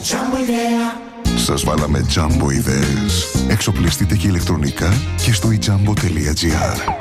Σας βάλαμε Jumbo ιδέες. Εξοπλιστείτε και ηλεκτρονικά και στο ijambo.gr.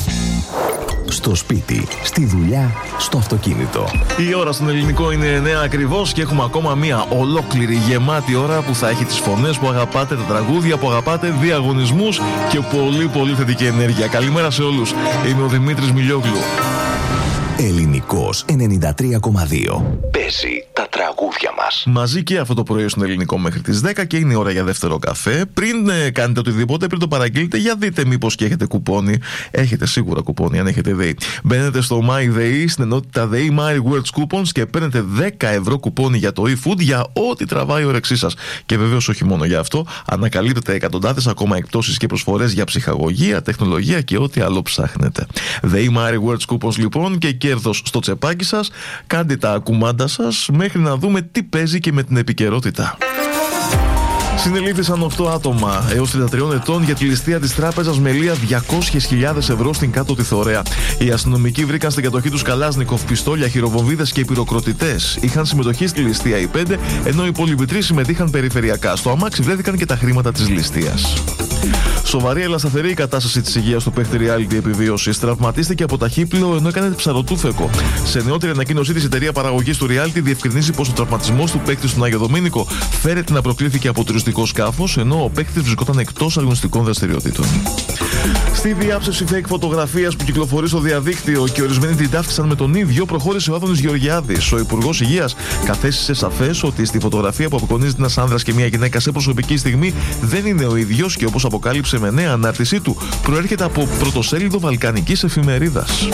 Στο σπίτι, στη δουλειά, στο αυτοκίνητο. Η ώρα στον ελληνικό είναι 9 ακριβώς και έχουμε ακόμα μία ολόκληρη γεμάτη ώρα που θα έχει τις φωνές που αγαπάτε, τα τραγούδια που αγαπάτε, διαγωνισμούς και πολύ θετική ενέργεια. Καλημέρα σε όλους. Είμαι ο Δημήτρης Μιλιόγλου. Ελληνικός 93,2. Παίζει τα τραγούδια μας. Μαζί και αυτό το πρωί στον ελληνικό μέχρι τις 10 και είναι η ώρα για δεύτερο καφέ. Πριν κάνετε οτιδήποτε, πριν το παραγγείλετε, για δείτε μήπως και έχετε κουπόνι. Έχετε σίγουρα κουπόνι αν έχετε ΔΕΗ. Μπαίνετε στο MyDEI, στην ενότητα ΔΕΗ My Words Coupons και παίρνετε 10 ευρώ κουπόνι για το eFood για ό,τι τραβάει η όρεξή σας. Και βεβαίως όχι μόνο για αυτό, ανακαλύπτετε εκατοντάδες ακόμα εκπτώσεις και προσφορές για ψυχαγωγία, τεχνολογία και ό,τι άλλο ψάχνετε. ΔΕΗ My Words Coupons λοιπόν και κέρδος στο τσεπάκι σας. Κάντε τα κουμάντα σας μέχρι να δούμε τι παίζει και με την επικαιρότητα. Συνελήφθησαν 8 άτομα έως 33 ετών για τη ληστεία της τράπεζας Μελία 200.000 ευρώ στην Κάτω τη Θωρέα. Οι αστυνομικοί βρήκαν στην κατοχή τους Καλάσνικοφ, πιστόλια, χειροβομβίδες και πυροκροτητές. Είχαν συμμετοχή στη ληστεία οι 5, ενώ οι υπόλοιποι 3 συμμετείχαν περιφερειακά. Στο αμάξι βρέθηκαν και τα χρήματα της ληστείας. Σοβαρή αλλά σταθερή η κατάσταση της υγείας του παίκτη reality επιβίωσης. Τραυματίστηκε από ταχύπλοο ενώ έκανε ψαροτούφεκο. Σε νεότερη ανακοίνωσή της, η εταιρεία παραγωγής του reality διευκρινίζει πως ο τραυματισμός του παίκτη στον Άγιο Δομήνικο φέρεται να προκλήθηκε από τουριστικό σκάφος, ενώ ο παίκτης βρισκόταν εκτός αγωνιστικών δραστηριοτήτων. Στη διάψευση fake φωτογραφίας που κυκλοφορεί στο διαδίκτυο και ορισμένοι την ταύτισαν με τον ίδιο, προχώρησε ο Άδωνης Γεωργιάδης. Ο Υπουργός Υγείας κατέστησε σαφές ότι στη φωτογραφία που απεικονίζει ένας άνδρας και μια γυναίκα σε προσωπική στιγμή δεν είναι ο ίδιος και, όπως αποκάλυψε με νέα ανάρτησή του, προέρχεται από πρωτοσέλιδο βαλκανικής εφημερίδας.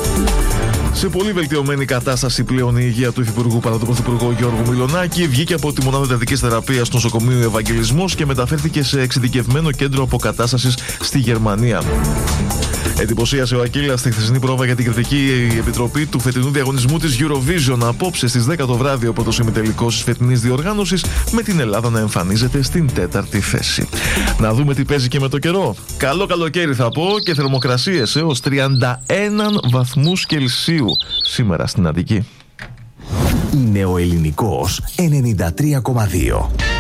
Σε πολύ βελτιωμένη κατάσταση πλέον η υγεία του Υφυπουργού παρά τον Πρωθυπουργό Γιώργο Μιλονάκη. Βγήκε από τη μονάδα εντατικής θεραπείας του νοσοκομείου Ευαγγελισμός και μεταφέρθηκε σε εξειδικευμένο κέντρο αποκατάστασης στη Γερμανία. Εντυπωσίασε ο Ακύλας στη χθεσινή πρόβα για την κριτική επιτροπή του φετινού διαγωνισμού της Eurovision. Απόψε στις 10 το βράδυ ο πρώτος ημιτελικός της φετινής διοργάνωσης, με την Ελλάδα να εμφανίζεται στην 4η θέση. Να δούμε τι παίζει και με το καιρό. Καλό καλοκαίρι θα πω και θερμοκρασίες έως 31 βαθμούς Κελσίου σήμερα στην Αττική. Είναι ο ελληνικός 93,2.